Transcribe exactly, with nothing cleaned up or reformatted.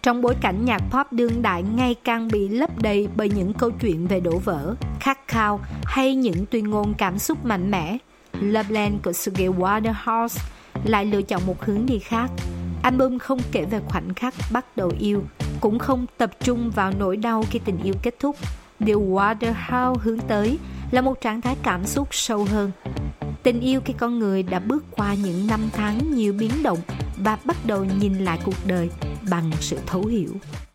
Trong bối cảnh nhạc pop đương đại ngày càng bị lấp đầy bởi những câu chuyện về đổ vỡ, khát khao hay những tuyên ngôn cảm xúc mạnh mẽ, Loveland của Sugar Waterhouse lại lựa chọn một hướng đi khác. Album không kể về khoảnh khắc bắt đầu yêu, cũng không tập trung vào nỗi đau khi tình yêu kết thúc. Điều Waterhouse hướng tới là một trạng thái cảm xúc sâu hơn. Tình yêu khi con người đã bước qua những năm tháng nhiều biến động và bắt đầu nhìn lại cuộc đời bằng sự thấu hiểu.